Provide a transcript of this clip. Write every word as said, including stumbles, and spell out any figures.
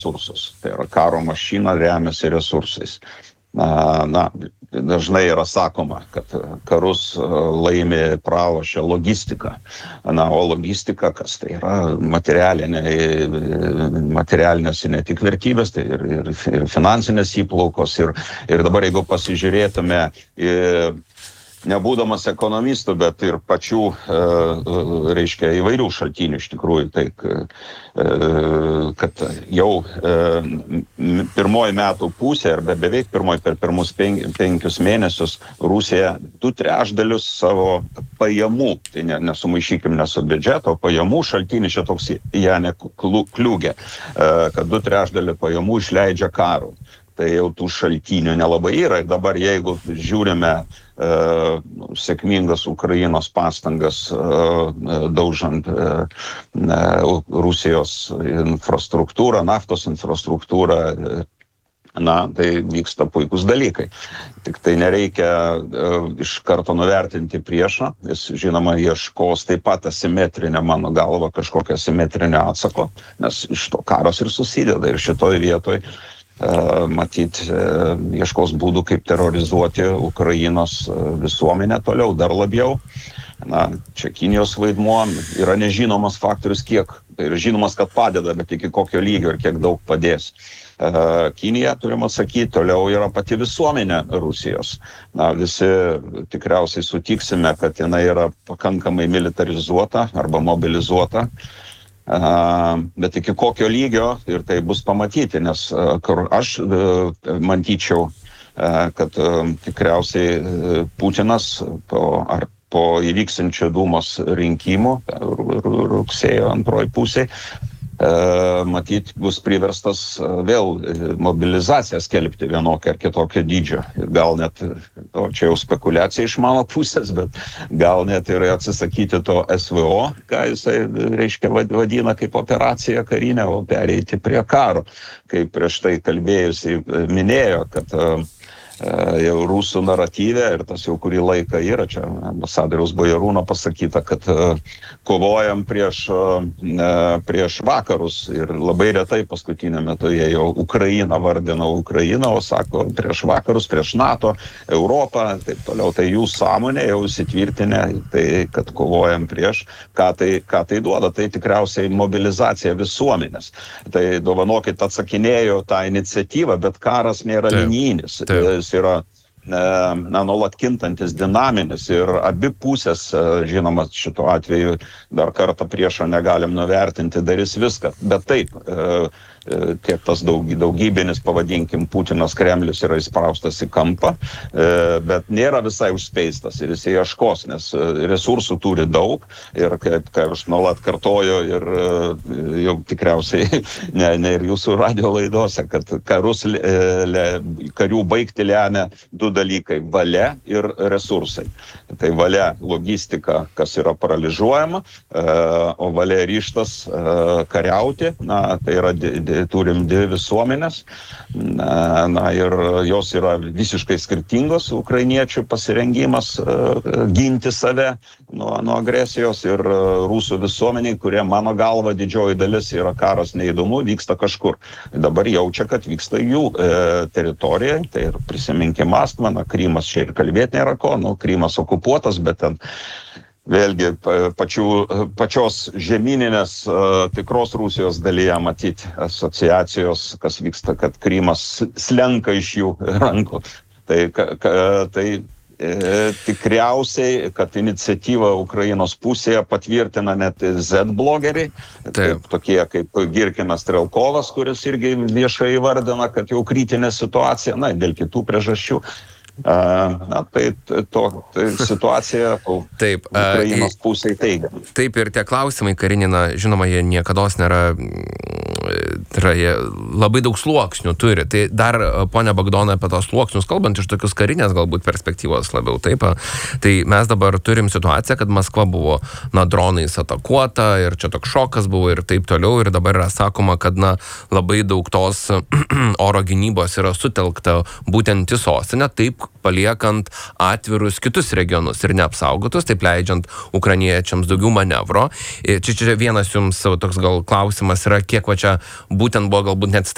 resursus. Tai yra karo mašina remiasi resursais. Na, na, dažnai yra sakoma, kad karus laimi pralošia logistika. Na, o logistika, kas tai yra materialinė, materialinės ne tik vertybės, tai ir, ir, ir finansinės įplaukos. Ir, ir dabar, jeigu pasižiūrėtume į nebūdamas ekonomistų, bet ir pačių, reiškia, įvairių šaltinių iš tikrųjų, tai kad jau pirmoji metų pusė, arba beveik pirmoji per pirmus penkius mėnesius, Rusija du trečdalius savo pajamų, tai ne, nesumaišykim ne su biudžeto, pajamų šaltinis čia toks Janė Kliugė, kad du trečdalių pajamų išleidžia karų. Tai jau tų šaltinių nelabai yra. Ir dabar, jeigu žiūrime uh, sėkmingas Ukrainos pastangas uh, daužant uh, Rusijos infrastruktūrą, naftos infrastruktūrą, uh, na, tai vyksta puikus dalykai. Tik tai nereikia uh, iš karto nuvertinti priešą. Jis, žinoma, ieškos taip pat asimetrinę, mano galva, kažkokią asimetrinę atsako, nes iš to karas ir susideda. Ir šitoj vietoj matyt, ieškos būdų, kaip terorizuoti Ukrainos visuomenę toliau, dar labiau. Na, čia Kinijos vaidmuo yra nežinomas faktorius kiek. Tai yra žinomas, kad padeda, bet iki kokio lygio ir kiek daug padės. Kinija, turim atsakyti, toliau yra pati visuomenė Rusijos. Na, visi tikriausiai sutiksime, kad jinai yra pakankamai militarizuota arba mobilizuota. Uh, bet iki kokio lygio ir tai bus pamatyti, nes uh, kur aš uh, matyčiau, uh, kad uh, tikriausiai uh, Putinas po, ar po įvyksančio Dūmos rinkimų rugsėjo antroji pusė, uh, matyt, bus priverstas uh, vėl mobilizaciją skelbti vienokio ar kitokio dydžio. Ir gal net, o čia jau spekulacija iš mano pusės, bet gal net ir atsisakyti to S V O, ką jisai, reiškia, vadina kaip operacija karinė, o pereiti prie karo. Kaip prieš tai kalbėjusi minėjo, kad uh, jau rusų naratyvė, ir tas jau kurį laiką yra, čia ambasadoriaus Bajarūno pasakyta, kad uh, kovojam prieš, uh, prieš vakarus, ir labai retai paskutinio metu jie jau Ukrainą vardino Ukrainą, o sako prieš vakarus, prieš NATO, Europą, taip toliau. Tai jų sąmonė jau įsitvirtinę, tai kad kovojam prieš, ką tai, ką tai duoda, tai tikriausiai mobilizacija visuomenės. Tai dovanokit, atsakinėjo tą iniciatyvą, bet karas nėra linijinis. Yra na, nuolat kintantis, dinaminis, ir abi pusės, žinoma, šituo atveju dar kartą priešo negalim nuvertinti, darys viską. Bet taip, tiek tas daug, daugybinis, pavadinkim, Putinas, Kremlius yra įspraustas į kampą, bet nėra visai užspeistas ir jis ieškos, nes resursų turi daug ir, kaip, kaip aš nuolat kartoju, ir jau tikriausiai ne, ne ir jūsų radio laidose, kad karus, le, karių baigti lemia du dalykai – valia ir resursai. Tai valia logistika, kas yra paralyžiuojama, o valia ryžtas kariauti, na, tai yra turim dvi visuomenės, na, na ir jos yra visiškai skirtingos, ukrainiečių pasirengimas uh, ginti save nuo, nuo agresijos, ir uh, rusų visuomeniai, kurie mano galva didžioji dalis yra karas neįdomu, vyksta kažkur. Dabar jaučia, kad vyksta jų uh, teritorija, tai ir prisiminkim Maskvą, na, Krymas čia ir kalbėti nėra ko, nu, Krymas okupuotas, bet ten vėlgi pačių, pačios žemyninės uh, tikros Rusijos dalyje matyti asociacijos, kas vyksta, kad Krymas slenka iš jų rankų. Tai, ka, ka, tai e, tikriausiai, kad iniciatyvą Ukrainos pusėje patvirtina net Z-blogeriai, taip, tokie kaip Girkinas Strelkovas, kuris irgi viešai įvardina, kad jau kritinė situacija, na, dėl kitų priežasčių. Na, tai, to, tai situacija taip, Ukrainos pusėje teigia. Taip, ir tie klausimai karinina, žinoma, jie niekados nėra, yra, jie labai daug sluoksnių turi. Tai dar, ponia Bagdonai, apie tos sluoksnius, kalbant iš tokius karinės galbūt perspektyvos labiau, taip, tai mes dabar turim situaciją, kad Maskva buvo, na, dronais atakuota, ir čia toks šokas buvo ir taip toliau, ir dabar yra sakoma, kad, na, labai daug tos oro gynybos yra sutelkta būtent į sostinę, taip paliekant atvirus kitus regionus ir neapsaugotus, taip leidžiant ukrainiečiams daugiau manevro. Čia, čia vienas jums toks gal klausimas yra, kiek va čia būtent buvo galbūt net